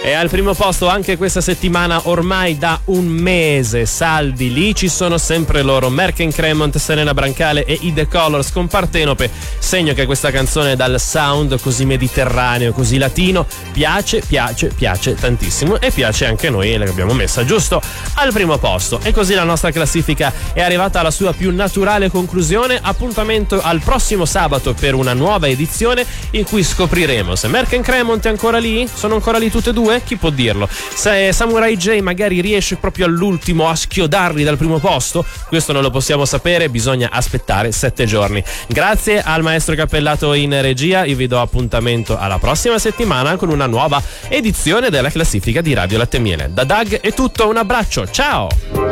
E al primo posto anche questa settimana, ormai da un mese, saldi lì ci sono sempre loro, Merck & Cremont, Serena Brancale e i The Colors con Partenope, segno che questa canzone dal sound così mediterraneo, così latino, piace tantissimo e piace anche a noi, l'abbiamo messa giusto al primo posto. E così la nostra classifica è arrivata alla sua più naturale conclusione. Appuntamento al prossimo sabato per una nuova edizione in cui scopriremo se Merck & Cremont è ancora lì, sono ancora lì tutte e due, chi può dirlo? Se Samurai J magari riesce proprio all'ultimo a schiodarli dal primo posto, questo non lo possiamo sapere, bisogna aspettare 7 giorni. Grazie al maestro Cappellato in regia, io vi do appuntamento alla prossima settimana con una nuova edizione della classifica di Radio Latte e Miele. Da Doug è tutto, un abbraccio, ciao!